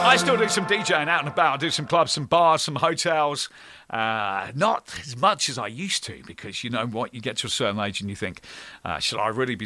I still do some DJing out and about. I do some clubs, some bars, some hotels. Not as much as I used to, because you know what, you get to a certain age and you think, should I really be